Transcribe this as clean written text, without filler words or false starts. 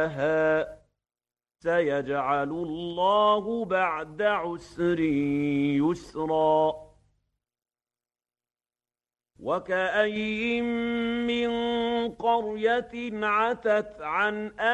يصلاها سيجعل الله بعد عسر يسرا وكأين من قرية عتت عن